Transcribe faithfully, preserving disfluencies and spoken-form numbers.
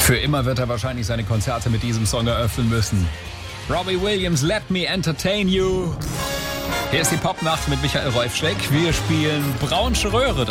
Für immer wird er wahrscheinlich seine Konzerte mit diesem Song eröffnen müssen. Robbie Williams, Let Me Entertain You. Hier ist die Popnacht mit Michael Rolfschleck. Wir spielen Braunsche Röhre.